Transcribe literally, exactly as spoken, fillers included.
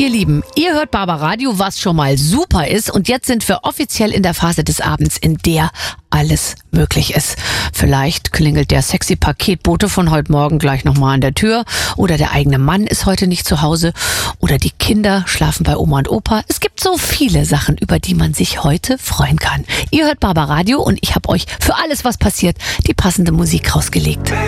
ihr Lieben, ihr hört Barbaradio, was schon mal super ist. Und jetzt sind wir offiziell in der Phase des Abends, in der alles möglich ist. Vielleicht klingelt der sexy Paketbote von heute Morgen gleich nochmal an der Tür. Oder der eigene Mann ist heute nicht zu Hause. Oder die Kinder schlafen bei Oma und Opa. Es gibt so viele Sachen, über die man sich heute freuen kann. Ihr hört Barbaradio und ich habe euch für alles, was passiert, die passende Musik rausgelegt.